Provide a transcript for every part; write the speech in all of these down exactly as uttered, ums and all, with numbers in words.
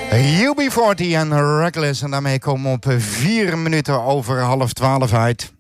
U B veertig en Reckless. En daarmee komen we op vier minuten over half twaalf uit.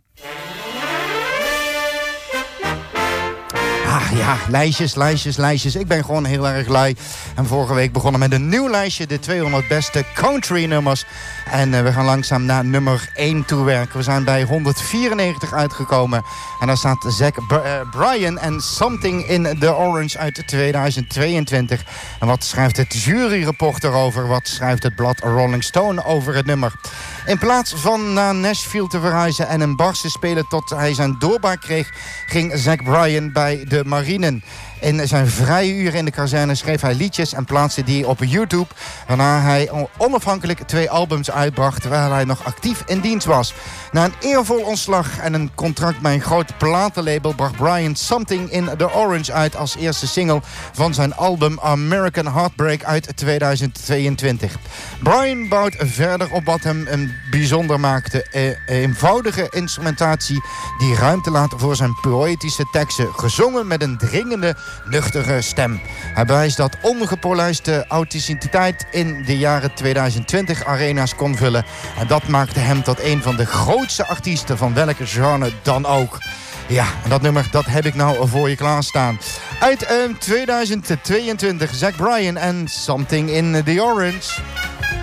Ah ja, lijstjes, lijstjes, lijstjes. Ik ben gewoon heel erg lui. En vorige week begonnen met een nieuw lijstje. De tweehonderd beste country nummers. En uh, we gaan langzaam naar nummer één toe werken. We zijn bij honderdvierennegentig uitgekomen. En daar staat Zach B- uh, Bryan en Something in the Orange uit tweeduizend tweeëntwintig. En wat schrijft het juryrapport erover? Wat schrijft het blad Rolling Stone over het nummer? In plaats van naar Nashville te verhuizen en een bars te spelen tot hij zijn doorbraak kreeg, ging Zach Bryan bij de marine. In zijn vrije uren in de kazerne schreef hij liedjes en plaatste die op YouTube, waarna hij onafhankelijk twee albums uitbracht terwijl hij nog actief in dienst was. Na een eervol ontslag en een contract bij een groot platenlabel bracht Bryan Something in the Orange uit als eerste single van zijn album American Heartbreak uit tweeduizend tweeëntwintig. Bryan bouwt verder op wat hem een bijzonder maakte. Een eenvoudige instrumentatie die ruimte laat voor zijn poëtische teksten, gezongen met een dringende, nuchtere stem. Hij bewijst dat ongepolijste authenticiteit in de jaren tweeduizend twintig arena's kon vullen. En dat maakte hem tot een van de grootste artiesten van welke genre dan ook. Ja, en dat nummer dat heb ik nou voor je klaarstaan. Uit uh, tweeduizend tweeëntwintig, Zach Bryan en Something in the Orange.